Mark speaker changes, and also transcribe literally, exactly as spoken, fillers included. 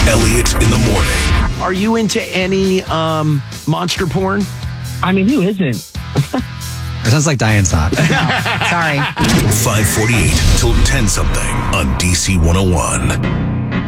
Speaker 1: Elliot in the morning.
Speaker 2: Are you into any um, monster porn?
Speaker 3: I mean, who isn't?
Speaker 4: It sounds like Diane's not.
Speaker 5: Sorry.
Speaker 1: five forty-eight till ten something on D C one oh one.